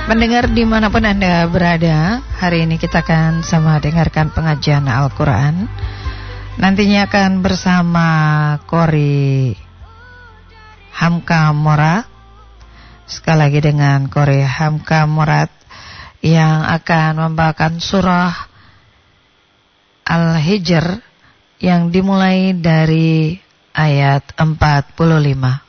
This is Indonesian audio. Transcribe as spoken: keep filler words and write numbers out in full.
Pendengar dimanapun Anda berada, hari ini kita akan sama dengarkan pengajian Al-Quran. Nantinya akan bersama Qori Hamka Mora. Sekali lagi dengan Qori Hamka Murad yang akan membawakan surah Al-Hijr yang dimulai dari ayat empat puluh lima.